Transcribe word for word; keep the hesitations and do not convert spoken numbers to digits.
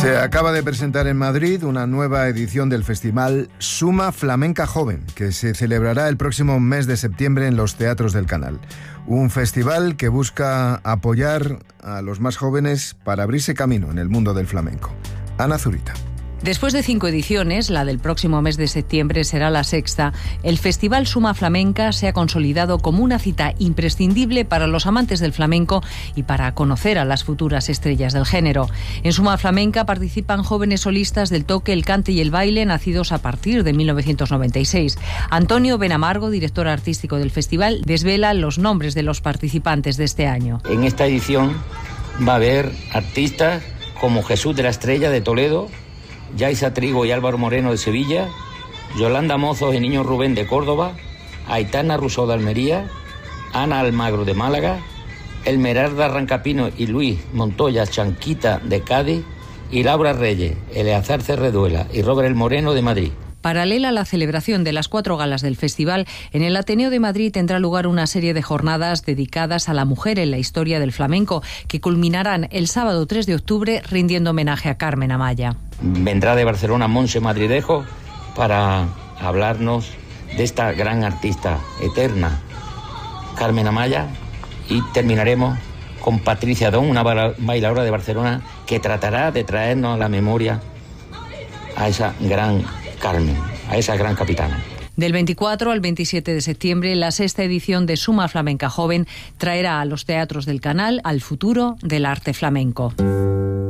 Se acaba de presentar en Madrid una nueva edición del festival Suma Flamenca Joven, que se celebrará el próximo mes de septiembre en los teatros del Canal. Un festival que busca apoyar a los más jóvenes para abrirse camino en el mundo del flamenco. Ana Zurita. Después de cinco ediciones, la del próximo mes de septiembre será la sexta, el Festival Suma Flamenca se ha consolidado como una cita imprescindible para los amantes del flamenco y para conocer a las futuras estrellas del género. En Suma Flamenca participan jóvenes solistas del toque, el cante y el baile nacidos a partir de mil novecientos noventa y seis. Antonio Benamargo, director artístico del festival, desvela los nombres de los participantes de este año. En esta edición va a haber artistas como Jesús de la Estrella de Toledo, Yaisa Trigo y Álvaro Moreno de Sevilla, Yolanda Mozos y Niño Rubén de Córdoba, Aitana Rousseau de Almería, Ana Almagro de Málaga, Elmerarda Rancapino y Luis Montoya Chanquita de Cádiz y Laura Reyes, Eleazar Cerreduela y Robert El Moreno de Madrid. Paralela a la celebración de las cuatro galas del festival, en el Ateneo de Madrid tendrá lugar una serie de jornadas dedicadas a la mujer en la historia del flamenco, que culminarán el sábado tres de octubre rindiendo homenaje a Carmen Amaya. Vendrá de Barcelona Montse Madridejo para hablarnos de esta gran artista eterna, Carmen Amaya, y terminaremos con Patricia Don, una bailadora de Barcelona, que tratará de traernos a la memoria a esa gran Carmen, a esa gran capitana. Del veinticuatro al veintisiete de septiembre, la sexta edición de Suma Flamenca Joven traerá a los teatros del Canal al futuro del arte flamenco.